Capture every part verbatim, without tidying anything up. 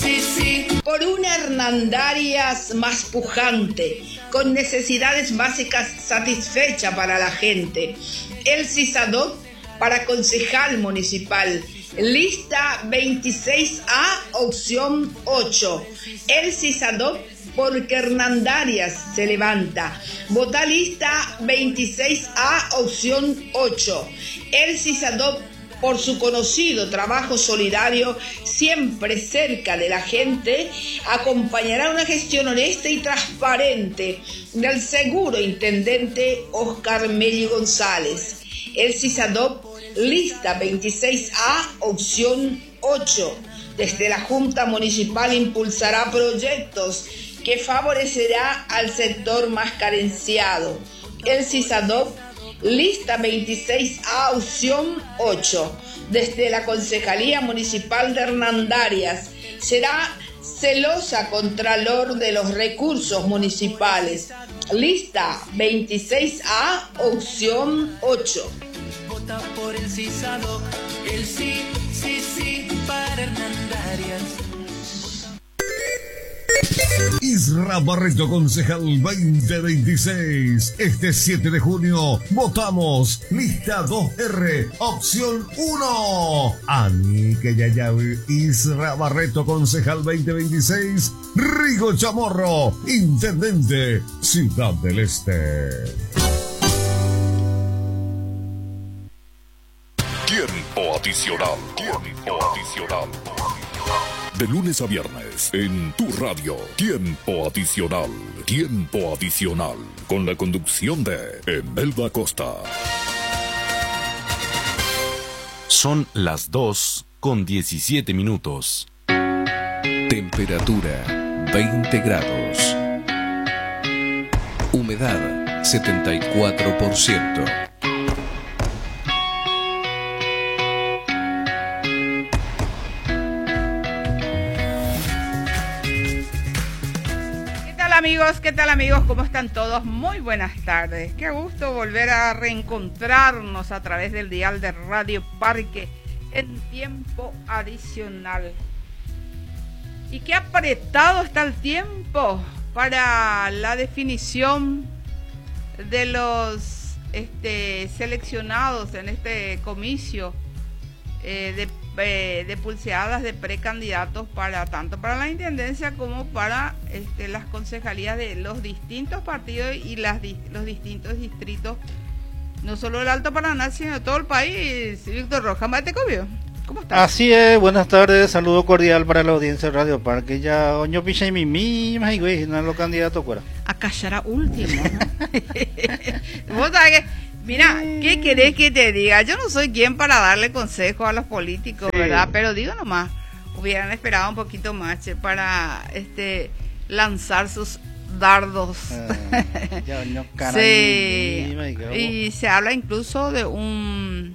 sí, sí. Por una Hernandarias más pujante, con necesidades básicas satisfechas para la gente. El CISADOC para concejal municipal. Lista veintiséis A, opción ocho. El CISADOC porque Hernandarias se levanta. Vota lista veintiséis A, opción ocho. El CISADOC por su conocido trabajo solidario, siempre cerca de la gente, acompañará una gestión honesta y transparente del seguro intendente Oscar Melli González. El CISADOC, lista veintiséis A, opción ocho. Desde la Junta Municipal impulsará proyectos que favorecerá al sector más carenciado. El CISADOC, lista veintiséis A, opción ocho. Desde la Concejalía Municipal de Hernandarias será celosa contralor de los recursos municipales. Lista veintiséis A, opción ocho. Vota por el CISADOC, el sí, sí, sí para Hernandarias. Isra Barreto, concejal veinte veintiséis. Este siete de junio votamos lista dos R, opción uno. Ani que ya ya Isra Barreto, concejal veinte veintiséis. Rigo Chamorro, intendente, Ciudad del Este. Tiempo adicional. Tiempo adicional. De lunes a viernes, en tu radio, Tiempo Adicional. Tiempo Adicional, con la conducción de Emelda Costa. Son las dos con diecisiete minutos. Temperatura veinte grados. Humedad setenta y cuatro por ciento. Amigos, ¿qué tal amigos? ¿Cómo están todos? Muy buenas tardes. Qué gusto volver a reencontrarnos a través del dial de Radio Parque en Tiempo Adicional. Y qué apretado está el tiempo para la definición de los este, seleccionados en este comicio eh, de de pulseadas de precandidatos para tanto para la intendencia como para este, las concejalías de los distintos partidos y las los distintos distritos, no solo del Alto Paraná sino de todo el país. Víctor Rojas, ¿te comió? ¿Cómo estás? Así es, buenas tardes, saludo cordial para la audiencia de Radio Parque. Ya oño picha y mimi, y güey, no los candidatos fuera. A callar último, ¿no? Vos sabés que mira, ¿qué querés que te diga? Yo no soy quien para darle consejos a los políticos, sí, ¿verdad? Pero digo nomás, hubieran esperado un poquito más che, para este lanzar sus dardos. Ah, ya, no, sí, y, y se habla incluso de un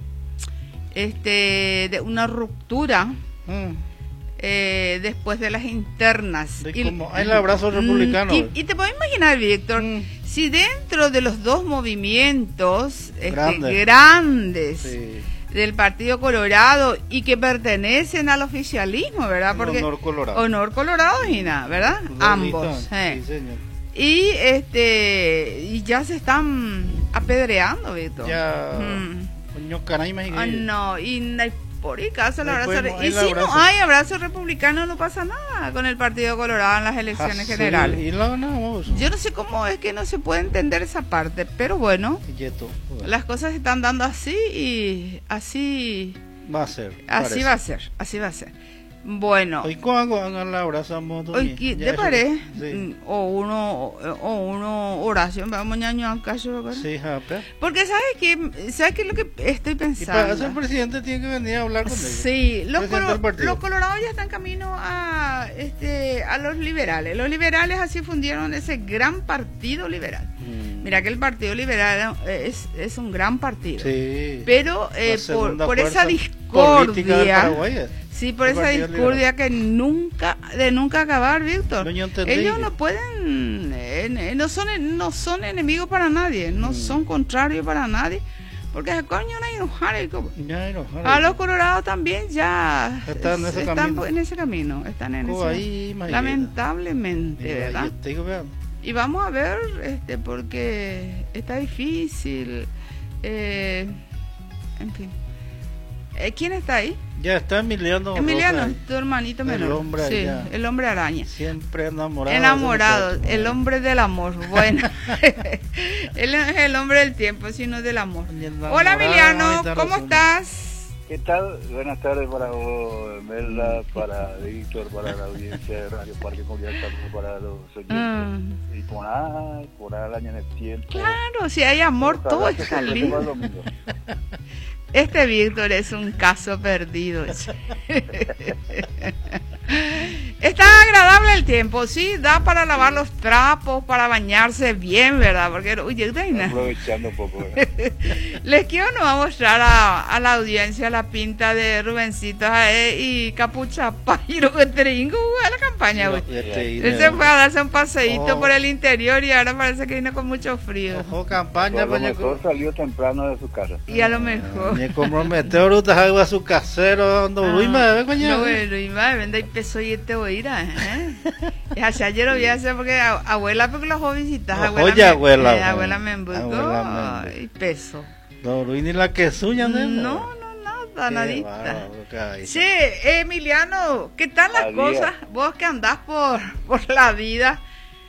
este de una ruptura mm. eh, después de las internas. De y, como el abrazo republicano. Y, y te puedes imaginar, Víctor, mm. si dentro de los dos movimientos Grande. este, grandes sí. del Partido Colorado y que pertenecen al oficialismo, ¿verdad? Porque Honor Colorado. Honor Colorado, Gina, ¿verdad? Los Ambos. Eh. Sí, señor. Y este y ya se están apedreando, Víctor. Ya. Mm. Coño, caray, oh, no, y por el caso el abrazo, re... y si abrazo. no hay abrazo republicano no pasa nada con el Partido Colorado en las elecciones ah, sí, generales. Y lo ganamos. Yo no sé cómo es que no se puede entender esa parte, pero bueno, Yeto, bueno. las cosas se están dando así y así va a ser. Así parece. va a ser, así va a ser. Bueno, hoy cuando hagan la abrazamos hoy te parece sí. o uno o uno oración vamos ñaño al caso sí, porque sabes que sabes que es lo que estoy pensando. Y para eso el presidente tiene que venir a hablar con ellos. Sí, los, colo los colorados ya están en camino a este a los liberales. Los liberales así fundieron ese gran partido liberal. Mm. Mira que el Partido Liberal es, es un gran partido. Sí. Pero eh, por, por esa discordia. Sí, por esa discordia que nunca, de nunca acabar, Víctor. No, ellos no pueden, eh, no son no son enemigos para nadie, no mm. son contrarios para nadie, Porque coño no hay enojar. Ya no, A los colorados también ya están en ese están camino. en ese camino, están en ese Ahí, lamentablemente, mira, ¿verdad? yo te digo, vean. Y vamos a ver, este, porque está difícil, eh, en fin. Eh, ¿Quién está ahí? Ya está Emiliano. Emiliano, Roca, tu hermanito el menor. hombre sí, allá. el hombre araña. Siempre enamorado. Enamorado, el hombre del amor. Bueno, él no es el hombre del tiempo, sino del amor. Hola Emiliano, ¿cómo estás? ¿Qué tal? Buenas tardes para vos, Melda, para Víctor, para la audiencia de Radio Parque Cordial, también para los oyentes. Mm. Y por ahí, por ahí el año en el tiempo. Claro, si hay amor, ojalá todo está lindo. Este Víctor es un caso perdido. Está agradable el tiempo, sí, da para lavar los trapos, para bañarse bien, ¿verdad? Porque, oye, aprovechando un poco. ¿eh? Les quiero no a mostrar a, a la audiencia la pinta de Rubencito eh, y Capucha Pairo que tringo a la campaña, güey. Él se fue a darse un paseíto oh. por el interior y ahora parece que vino con mucho frío. Ojo, campaña, a lo mejor salió temprano de su casa. Y a lo mejor. Me comprometió rutas algo a su casero, no, Luis me no, Luis me vende y peso y te voy a ir, ¿eh? Es ayer lo voy a hacer porque abuela, porque los jovencitas, abuela, Oye, me, abuela, eh, abuela me embutó y peso. No, Luis ni la que suya, ¿no? No, no, nada, nadita. Sí, Emiliano, ¿qué tal las cosas? Vos que andás por, por la vida,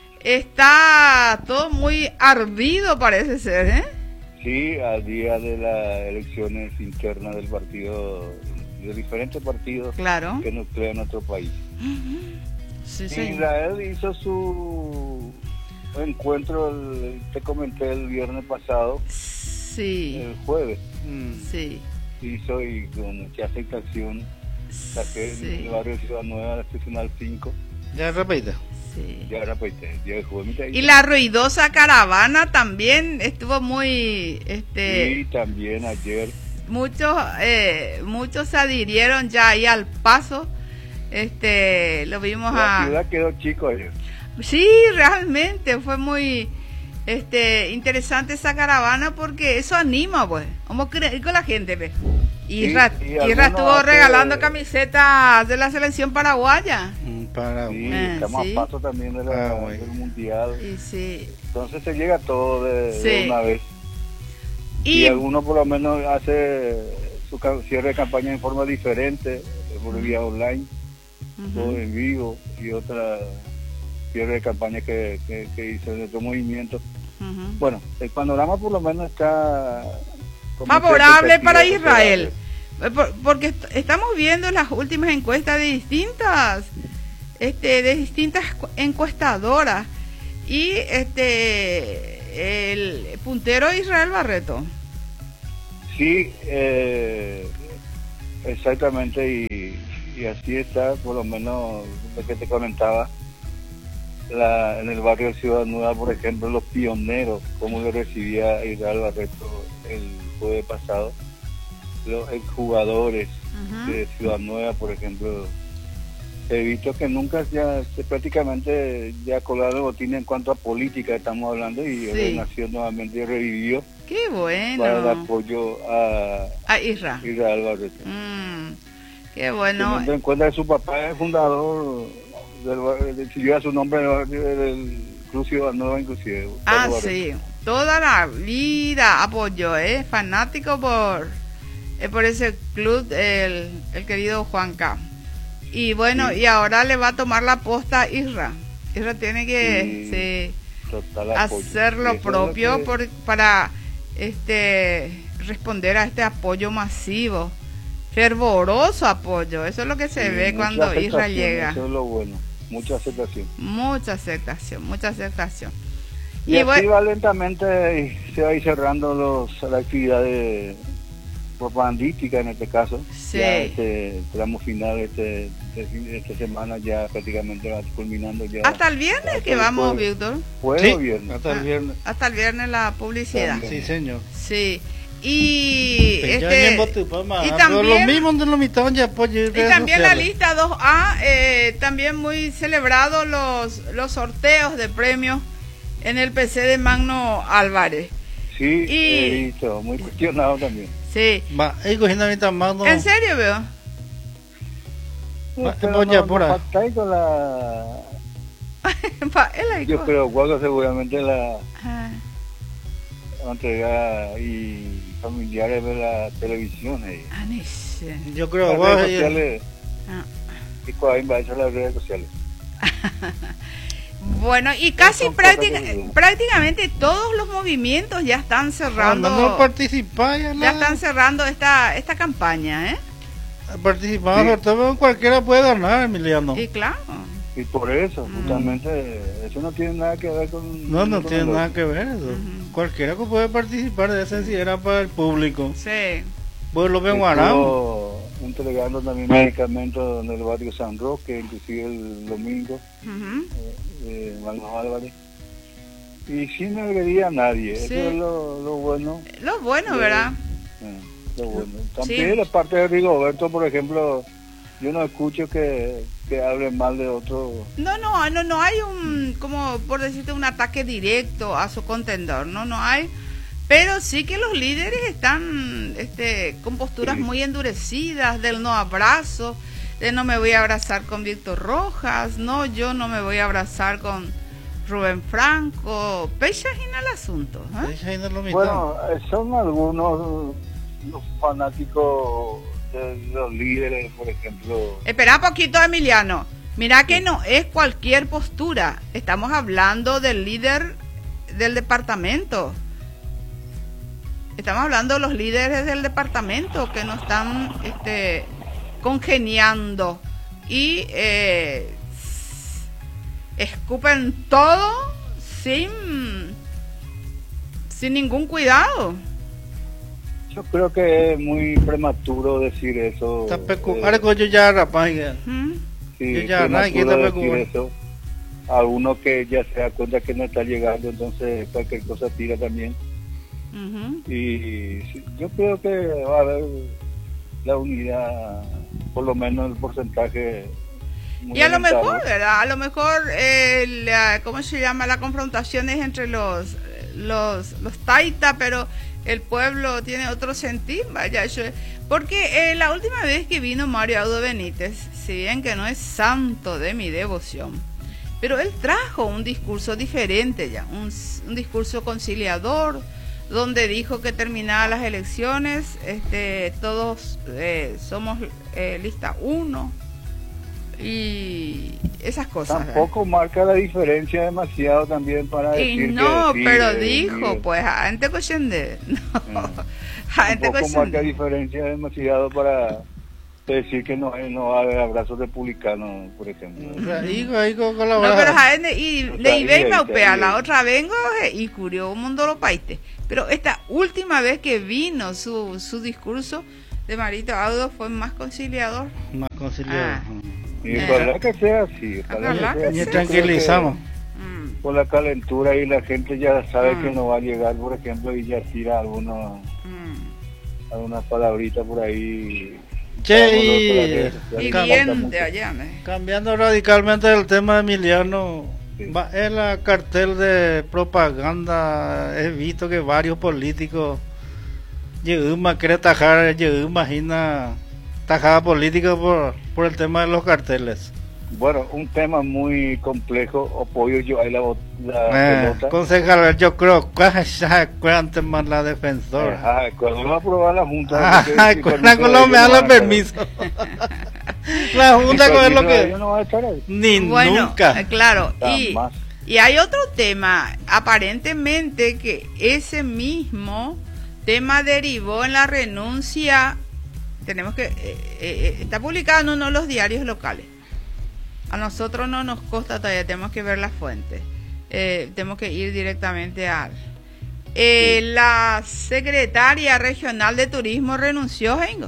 está todo muy ardido parece ser, ¿eh? Sí, al día de las elecciones internas del partido, de diferentes partidos claro. que nuclean nuestro país. Uh-huh. Sí, sí. Israel hizo su encuentro, el, te comenté el viernes pasado, sí. el jueves. Sí. Hizo y con mucha aceptación, saqué sí. en el barrio Ciudad Nueva, la seccional cinco. Ya repite. Sí. Ya repite, ya jugué. Y la ruidosa caravana también estuvo muy, este. Sí, también ayer. Muchos, eh, muchos se adhirieron ya ahí al paso. Este, lo vimos la a. La ciudad quedó chico ayer. Sí, realmente fue muy, este, interesante esa caravana porque eso anima, pues. Vamos a ir con la gente, ¿ves? Isra, sí, Isra estuvo hace... regalando camisetas de la selección paraguaya. Paraguay. Sí, eh, estamos sí. a paso también de la, ah, del mundial. Y sí. Entonces se llega todo de, sí. de una vez. Y, y alguno por lo menos hace su cierre de campaña en forma diferente, por vía online, uh-huh. todo en vivo, y otra cierre de campaña que, que, que hizo en otro movimiento. Uh-huh. Bueno, el panorama por lo menos está favorable para Israel, por, porque est- estamos viendo las últimas encuestas de distintas este de distintas encuestadoras y este el puntero Israel Barreto. Sí, eh, exactamente, y, y así está, por lo menos lo que te comentaba, la, en el barrio de Ciudad Nueva, por ejemplo, los pioneros, cómo le recibía Israel Barreto el jueves pasado, los exjugadores uh-huh. de Ciudad Nueva, por ejemplo, he visto que nunca ya se, prácticamente ya colaron el botín en cuanto a política estamos hablando, y sí. Él nació nuevamente y revivió. Qué bueno. Para dar apoyo a, a Isra. Israel Barreto. Mm, qué bueno. Teniendo en cuenta que su papá es fundador del, si lleva su nombre del, del Club Ciudad Nueva, inclusive. Ah, sí. Toda la vida apoyó, ¿eh? Fanático por, eh, por ese club, el, el querido Juanca. Y bueno, sí. Y ahora le va a tomar la posta a Isra. Isra tiene que sí, sí, hacer lo propio lo que... por, para este responder a este apoyo masivo, fervoroso apoyo. Eso es lo que se sí, ve cuando Isra llega. Eso es lo bueno, mucha aceptación. Mucha aceptación, mucha aceptación. Y, y así bueno, va lentamente, se va a ir cerrando los, la actividad de propagandística en este caso. Sí. Ya este tramo final este, de esta semana ya prácticamente va culminando ya. Hasta el viernes hasta que el vamos, jueves, Víctor. Jueves sí, o viernes. Hasta el viernes. Ah, hasta el viernes la publicidad. También. Sí, señor. Sí. Y Pero este y también, lo mismo de lo mitad ya y también la lista dos A, eh, también muy celebrado los los sorteos de premios en el P C de Magno Álvarez. Sí, Y- he visto, muy cuestionado también. Sí. Va, ahí cogiendo ahorita más no. ¿En serio, veo? Va, Pero voy ya no, por no ahí. falta ahí con la... Pa- él ahí Yo co- creo que seguramente la Ah, entrega y familiares de la televisión. Eh. ah, ni sé. Yo creo Las vos redes ahí- sociales, Ah. y cuál va a ser las redes sociales. Bueno, y casi son práctica- cosas que- prácticamente todos los movimientos ya están cerrando, no, no participáis en ya la- están cerrando esta esta campaña, ¿eh? participamos, Sí. sobre todo cualquiera puede ganar, Emiliano. Y claro. Y por eso, Mm. justamente, eso no tiene nada que ver con... No, no con tiene el nada otro. que ver eso. Ujú. Cualquiera que puede participar de esa era para el público. Sí. Pues lo ven Estuvo guarao. entregando también medicamentos en el barrio San Roque, inclusive el domingo, Ujú. eh, en Manos Álvarez. Y sin agredir a nadie, Sí. eso es lo, lo bueno. Lo bueno, Sí. ¿verdad? eh, lo bueno. Sí. También de parte de Rigoberto, por ejemplo, yo no escucho que, que hablen mal de otro. No, no, no, no hay un, como por decirte, un ataque directo a su contendor, no, no hay, pero sí que los líderes están, este, con posturas Sí. muy endurecidas del no abrazo, de no me voy a abrazar con Víctor Rojas, no, yo no me voy a abrazar con Rubén Franco, pecha en el asunto, ¿eh? Deja ahí en lo mismo. Bueno, eh, son algunos los fanáticos de los líderes, por ejemplo. Espera un poquito, Emiliano. Mira que no es cualquier postura. Estamos hablando del líder del departamento. Estamos hablando de los líderes del departamento que no están este, congeniando y eh, escupen todo sin, sin ningún cuidado. Yo creo que es muy prematuro decir eso. Está pecu- eh, Ahora que yo ya rapaz. ya. ¿Mm? sí, yo ya, nada, prematuro que está decir pecu- eso. A uno que ya se da cuenta que no está llegando, entonces cualquier cosa tira también. Ujú. Y sí, yo creo que va a haber la unidad, por lo menos el porcentaje. muy Y a lo aumentado. mejor, ¿verdad? A lo mejor, eh, la- ¿cómo se llama? La confrontación es entre los, los, los taita, pero el pueblo tiene otro sentir, vaya, yo, porque eh, la última vez que vino Mario Audo Benítez, si bien que no es santo de mi devoción, pero él trajo un discurso diferente ya, un, un discurso conciliador, donde dijo que terminadas las elecciones, este, todos eh, somos eh, lista uno, y esas cosas. Tampoco marca la diferencia demasiado también para Y decir no, que sí, pero eh, dijo, sí, pues, gente cochende. No, Mm. gente tampoco marca cochende. diferencia demasiado para decir que no, no va a haber abrazos republicanos, por ejemplo. O sea, hijo, ahí con con la No, brava. pero gente, y O sea, le iba y y ahí, me upea, ahí, la ahí. otra vengo eh, y curió un mundo lo paiste. Pero esta última vez que vino su, su discurso de Marito Audo fue más conciliador. Más conciliado. Ah. Y ojalá que sea así. Ojalá Ojalá que que sea Y así. tranquilizamos. Mm, Por la calentura y la gente ya sabe Mm. que no va a llegar, por ejemplo, y ya tira algunos, mm. algunas palabritas por ahí. Che, Vámonos por las y, redes sociales. Y Cam- bien de allá, ¿eh? cambiando radicalmente del tema de Emiliano, Sí. va, en la cartel de propaganda he visto que varios políticos Yehuma quiere tajar, Yehuma imagina tajada política por, por el tema de los carteles. Bueno, un tema muy complejo, apoyo yo ahí la, bot- la Eh, pelota. concejal, yo creo que ya cuente más la defensora. Ajá, cuando va a aprobar la Junta. Ah, porque si con permiso la de Colombia ellos da no los va a estar- permisos. La si Junta con lo permiso de ellos que no va a estar ahí. ni Bueno, nunca. eh, claro, y, Jamás. y hay otro tema, aparentemente que ese mismo tema derivó en la renuncia, tenemos que, eh, eh, está publicado en uno de los diarios locales, a nosotros no nos consta todavía, tenemos que ver la fuente, eh, tenemos que ir directamente a... Eh, la secretaria regional de turismo renunció, Gengo.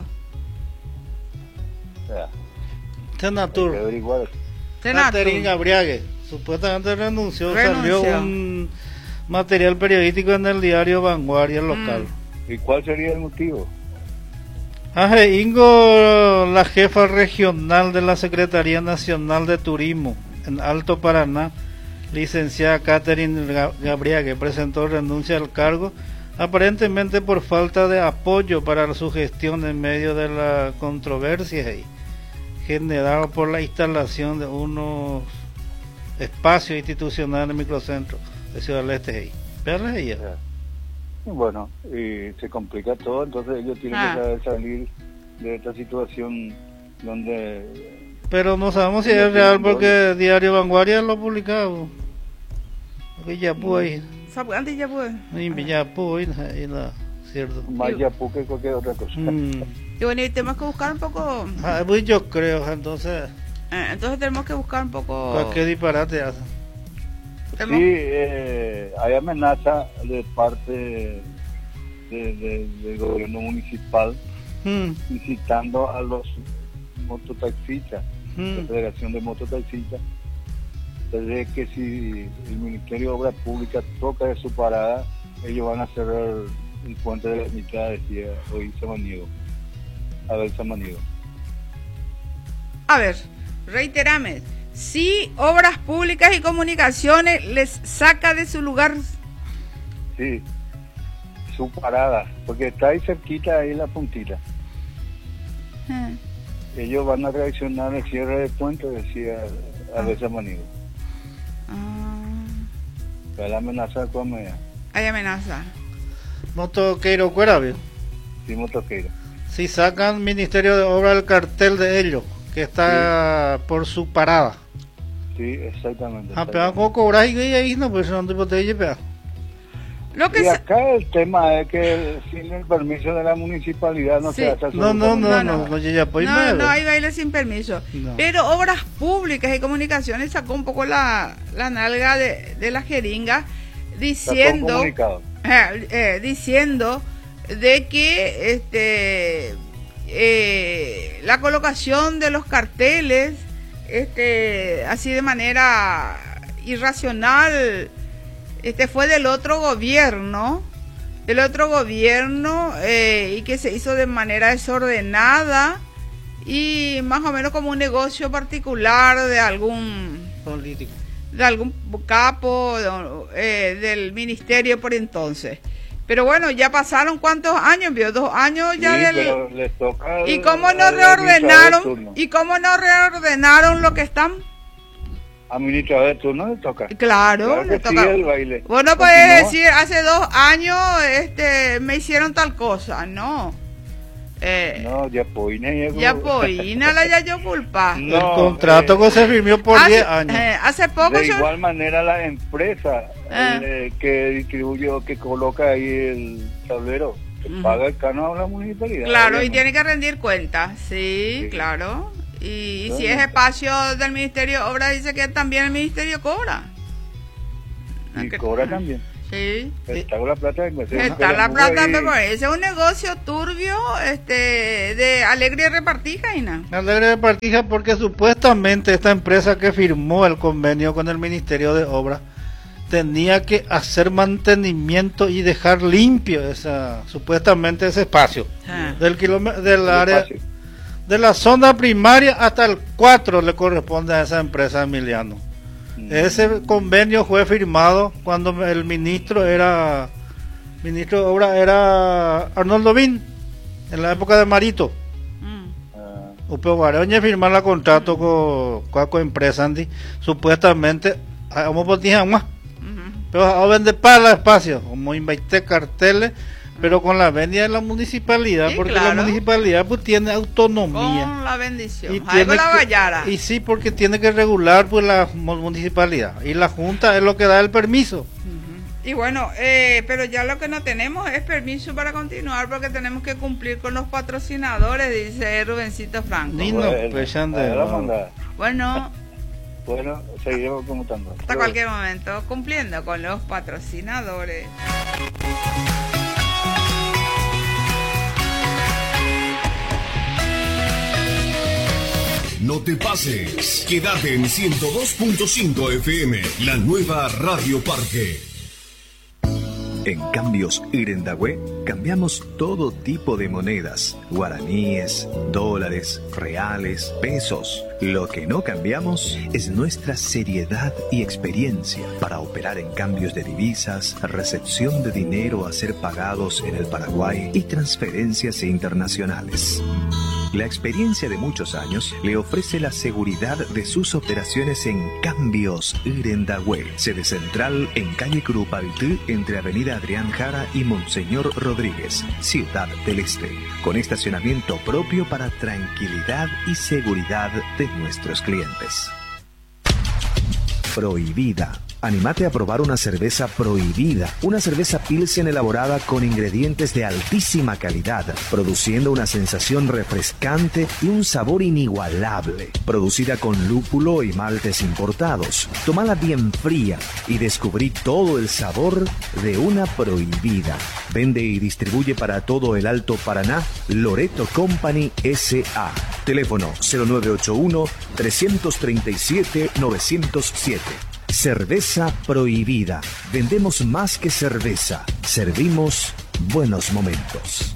O sea, hay Senatur. que averiguar eso. Catherine Gabriague supuestamente renunció, Renunció. salió un material periodístico en el diario Vanguardia local. ¿Y cuál sería el motivo? Aje Ingo, la jefa regional de la Secretaría Nacional de Turismo en Alto Paraná, licenciada Catherine Ga- Gabriague, presentó renuncia al cargo aparentemente por falta de apoyo para su gestión en medio de la controversia y generada por la instalación de unos espacios institucionales en el microcentro de Ciudad del Este. ¿Verles ahí? Bueno, y se complica todo, entonces ellos tienen ah. que saber salir de esta situación donde... Pero no sabemos si es real porque Diario Vanguardia lo ha publicado. Porque ya pues... ¿Sabes? Antes ya pues... Ya pues, ahí la... ¿Cierto? Más ya pues que cualquier otra cosa. Mm. Y bueno, y tenemos que buscar un poco... Ah, pues yo creo, entonces... Eh, entonces tenemos que buscar un poco... Cualquier disparate hace. Sí, eh, hay amenaza de parte de, de, del gobierno municipal mm. incitando a los mototaxistas, mm. la Federación de Mototaxistas, de que si el Ministerio de Obras Públicas toca de su parada, ellos van a cerrar el puente de la mitad, decía hoy Samaniego. A ver, Samaniego. A ver, reiterame. Si Obras Públicas y Comunicaciones les saca de su lugar. Sí, su parada, porque está ahí cerquita, ahí la puntita. Hmm. Ellos van a reaccionar el cierre del puente, decía a veces ah. Manigo. Ah. Hay amenaza de comedia. Hay amenaza. Motoqueiro Cuerabe. Sí, motoqueiro. Si sacan Ministerio de Obras el cartel de ellos, que está sí. por su parada. Sí, exactamente. Ah, pero ¿cómo cobrar y ahí no? Pues no te puedes llevar. Lo que y acá se... el tema es que sin el permiso de la municipalidad no sí. se hace. No, no, no, no, no, no, ya no, no, no hay baile sin permiso. No. Pero Obras Públicas y Comunicaciones sacó un poco la, la nalga de, de la jeringa diciendo, eh, eh, diciendo de que este eh, la colocación de los carteles este así de manera irracional este fue del otro gobierno del otro gobierno eh, y que se hizo de manera desordenada y más o menos como un negocio particular de algún político, de algún capo de, eh, del ministerio por entonces. Pero bueno, ya pasaron cuántos años, vio dos años ya sí, del pero les toca y cómo no reordenaron y cómo no reordenaron lo que están administrador de turno le toca. Claro, claro le toca. Sí, el baile. Bueno, puedes decir hace dos años este me hicieron tal cosa, no. Eh, no, ya poina ya poina la ya yo culpa. No, el contrato eh, que se firmó por diez años. Eh, hace poco de yo... igual manera la empresa eh. Eh, que distribuyó, que coloca ahí el tablero, que uh-huh. paga el canon a la municipalidad. Claro, obviamente. Y tiene que rendir cuentas, sí, sí. claro. Y, y si es espacio del Ministerio de Obras, dice que también el Ministerio cobra. Y que, cobra también. Sí. Está la plata de Está la plata de ese es un negocio turbio, este, de Alegre y Repartija, Ina. Alegre y Repartija porque supuestamente esta empresa que firmó el convenio con el Ministerio de Obras tenía que hacer mantenimiento y dejar limpio esa, supuestamente ese espacio ah. del kilómetro del área espacio. De la zona primaria hasta el cuatro le corresponde a esa empresa, Emiliano. Mm. Ese convenio fue firmado cuando el ministro era ministro de Obras era Arnoldo Bin, en la época de Marito. Mm. Uh. Upe Guaroña firmar el contrato con cuatro empresas, Andy. Supuestamente, vamos por ti más. Pero a vender para el espacio, como invitar carteles, pero con la venia de la municipalidad, sí, porque claro. La municipalidad pues tiene autonomía. Con la bendición. Y, tiene la que, y sí, porque tiene que regular pues la municipalidad. Y la Junta es lo que da el permiso. Uh-huh. Y bueno, eh, pero ya lo que no tenemos es permiso para continuar, porque tenemos que cumplir con los patrocinadores, dice Rubencito Franco. Nino, bueno, pues, bueno. Bueno, seguiremos comentando. Hasta cualquier momento, cumpliendo con los patrocinadores. No te pases, quédate en ciento dos punto cinco F M, la nueva Radio Parque. En Cambios Irendahue cambiamos todo tipo de monedas, guaraníes, dólares, reales, pesos, Lo que no cambiamos es nuestra seriedad y experiencia para operar en cambios de divisas, recepción de dinero a ser pagados en el Paraguay y transferencias internacionales. La experiencia de muchos años le ofrece la seguridad de sus operaciones en Cambios Irendahue, sede central en calle Curupaytí, entre Avenida Adrián Jara y Monseñor Rodríguez, Ciudad del Este, con estacionamiento propio para tranquilidad y seguridad de nuestros clientes. Prohibida. Anímate a probar una cerveza Prohibida, una cerveza Pilsen elaborada con ingredientes de altísima calidad, produciendo una sensación refrescante y un sabor inigualable. Producida con lúpulo y maltes importados. Tómala bien fría y descubrí todo el sabor de una Prohibida. Vende y distribuye para todo el Alto Paraná Loreto Company S A. Teléfono cero nueve ocho uno, tres tres siete, nueve cero siete. Cerveza Prohibida. Vendemos más que cerveza. Servimos buenos momentos.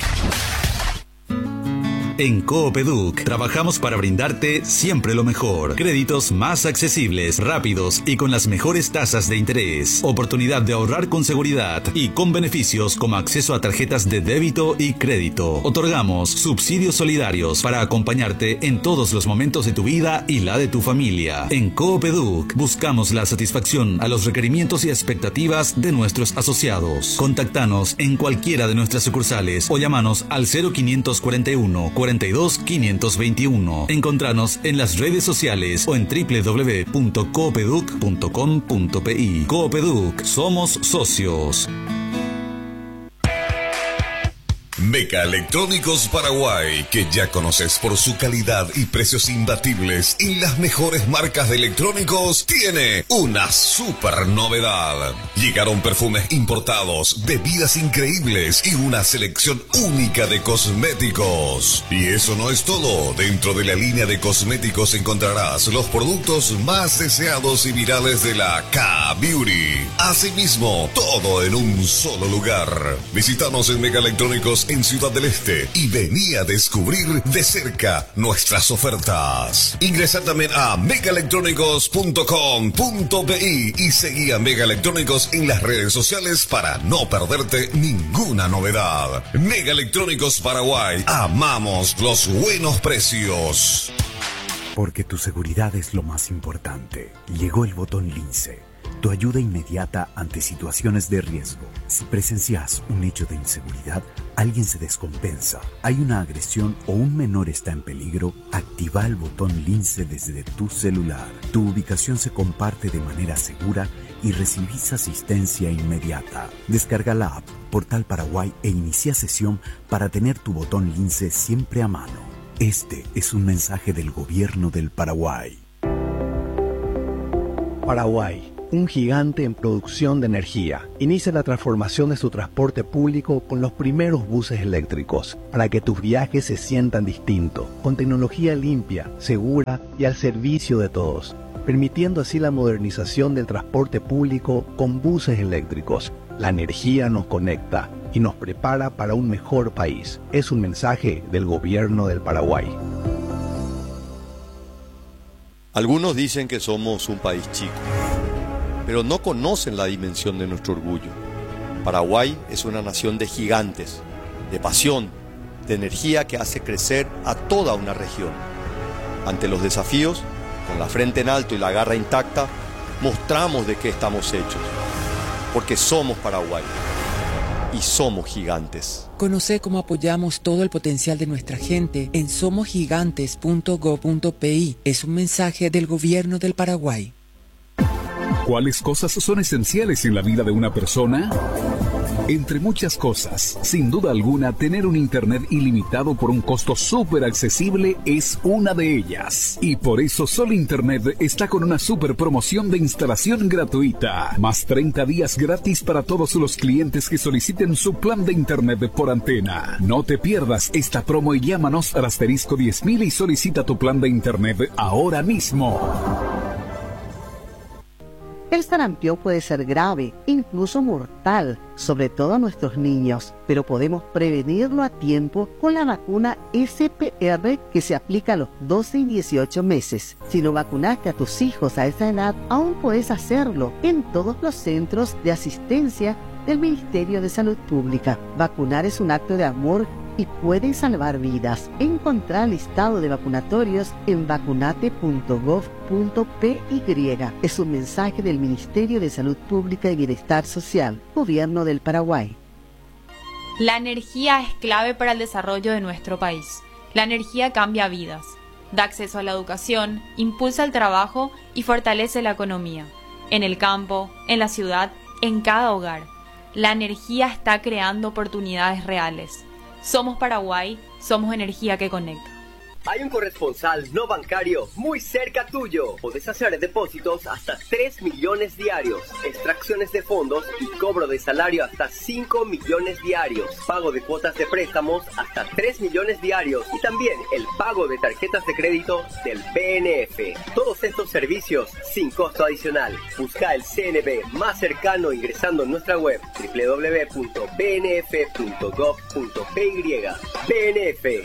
En Coopeduc trabajamos para brindarte siempre lo mejor. Créditos más accesibles, rápidos y con las mejores tasas de interés. Oportunidad de ahorrar con seguridad y con beneficios como acceso a tarjetas de débito y crédito. Otorgamos subsidios solidarios para acompañarte en todos los momentos de tu vida y la de tu familia. En Coopeduc buscamos la satisfacción a los requerimientos y expectativas de nuestros asociados. Contactanos en cualquiera de nuestras sucursales o llamanos al cero quinientos cuarenta y uno, cuarenta y dos, quinientos veintiuno. Encontranos en las redes sociales o en doble u doble u doble u punto coopeduc punto com punto pi. Coopeduc, somos socios. Meca Electrónicos Paraguay, que ya conoces por su calidad y precios imbatibles y las mejores marcas de electrónicos, tiene una super novedad. Llegaron perfumes importados, bebidas increíbles y una selección única de cosméticos. Y eso no es todo. Dentro de la línea de cosméticos encontrarás los productos más deseados y virales de la K-Beauty. Asimismo, todo en un solo lugar. Visítanos en Meca Electrónicos en Ciudad del Este y vení a descubrir de cerca nuestras ofertas. Ingresa también a mega electrónicos punto com punto pi y seguí a Mega Electrónicos en las redes sociales para no perderte ninguna novedad. Mega Electrónicos Paraguay, amamos los buenos precios. Porque tu seguridad es lo más importante. Llegó el botón Lince, tu ayuda inmediata ante situaciones de riesgo. Si presencias un hecho de inseguridad, alguien se descompensa, hay una agresión o un menor está en peligro, activa el botón Lince desde tu celular. Tu ubicación se comparte de manera segura y recibís asistencia inmediata. Descarga la app Portal Paraguay e inicia sesión para tener tu botón Lince siempre a mano. Este es un mensaje del Gobierno del Paraguay. Paraguay, un gigante en producción de energía, inicia la transformación de su transporte público con los primeros buses eléctricos, para que tus viajes se sientan distintos, con tecnología limpia, segura y al servicio de todos, permitiendo así la modernización del transporte público con buses eléctricos. La energía nos conecta y nos prepara para un mejor país. Es un mensaje del Gobierno del Paraguay. Algunos dicen que somos un país chico, pero no conocen la dimensión de nuestro orgullo. Paraguay es una nación de gigantes, de pasión, de energía que hace crecer a toda una región. Ante los desafíos, con la frente en alto y la garra intacta, mostramos de qué estamos hechos, porque somos Paraguay y somos gigantes. Conoce cómo apoyamos todo el potencial de nuestra gente en somos gigantes punto gob punto pi. Es un mensaje del Gobierno del Paraguay. ¿Cuáles cosas son esenciales en la vida de una persona? Entre muchas cosas, sin duda alguna, tener un internet ilimitado por un costo súper accesible es una de ellas. Y por eso Sol Internet está con una súper promoción de instalación gratuita. Más treinta días gratis para todos los clientes que soliciten su plan de internet por antena. No te pierdas esta promo y llámanos al asterisco diez mil y solicita tu plan de internet ahora mismo. El sarampión puede ser grave, incluso mortal, sobre todo a nuestros niños, pero podemos prevenirlo a tiempo con la vacuna S P R que se aplica a los doce y dieciocho meses. Si no vacunaste a tus hijos a esa edad, aún puedes hacerlo en todos los centros de asistencia del Ministerio de Salud Pública. Vacunar es un acto de amor y puede salvar vidas. Encontrar el listado de vacunatorios en vacunate punto gov punto p y. Es un mensaje del Ministerio de Salud Pública y Bienestar Social, Gobierno del Paraguay. La energía es clave para el desarrollo de nuestro país. La energía cambia vidas, da acceso a la educación, impulsa el trabajo y fortalece la economía. En el campo, en la ciudad, en cada hogar. La energía está creando oportunidades reales. Somos Paraguay, somos energía que conecta. Hay un corresponsal no bancario muy cerca tuyo. Podés hacer depósitos hasta tres millones diarios, extracciones de fondos y cobro de salario hasta cinco millones diarios, pago de cuotas de préstamos hasta tres millones diarios y también el pago de tarjetas de crédito del B N F. Todos estos servicios sin costo adicional. Busca el C N B más cercano ingresando en nuestra web doble u doble u doble u punto b n f punto gov punto p y. B N F.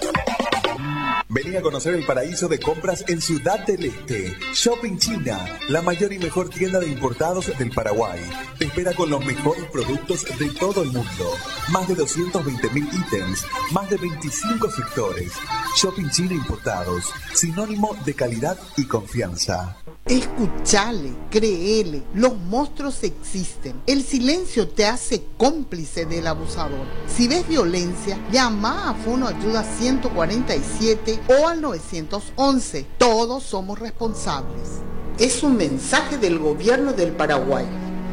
Vení a conocer el paraíso de compras en Ciudad del Este. Shopping China, la mayor y mejor tienda de importados del Paraguay. Te espera con los mejores productos de todo el mundo. Más de doscientos veinte mil ítems, más de veinticinco sectores. Shopping China Importados, sinónimo de calidad y confianza. Escuchale, créele, los monstruos existen. El silencio te hace cómplice del abusador. Si ves violencia, llama a Fono Ayuda ciento cuarenta y siete o al nueve once. Todos somos responsables. Es un mensaje del Gobierno del Paraguay.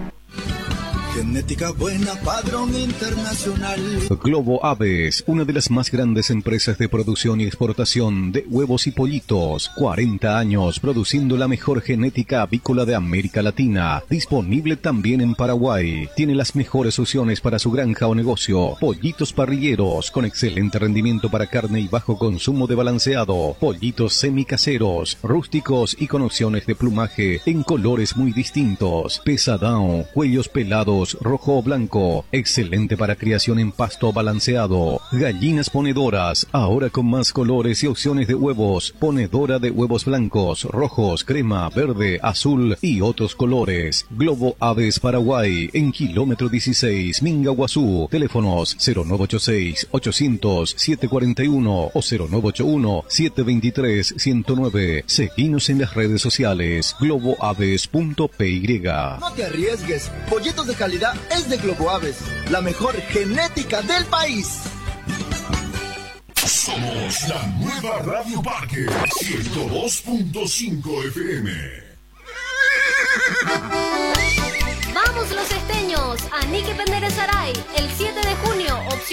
Genética buena, padrón internacional. Globo Aves, una de las más grandes empresas de producción y exportación de huevos y pollitos. cuarenta años produciendo la mejor genética avícola de América Latina. Disponible también en Paraguay. Tiene las mejores opciones para su granja o negocio. Pollitos parrilleros con excelente rendimiento para carne y bajo consumo de balanceado. Pollitos semicaseros, rústicos y con opciones de plumaje en colores muy distintos. Pesadão, cuellos pelados, rojo o blanco, excelente para criación en pasto balanceado. Gallinas ponedoras, ahora con más colores y opciones de huevos. Ponedora de huevos blancos, rojos, crema, verde, azul y otros colores. Globo Aves Paraguay, en kilómetro dieciséis, Mingaguazú. Teléfonos cero nueve ocho seis, ochocientos, setecientos cuarenta y uno o cero nueve ocho uno, setecientos veintitrés, ciento nueve. Seguinos en las redes sociales, globo aves punto p y. No te arriesgues, pollitos de calidad es de Globo Aves, la mejor genética del país. Somos la nueva Radio Parque ciento dos punto cinco F M. Vamos los esteños, a Nique Penderezaray, el siete de junio, opción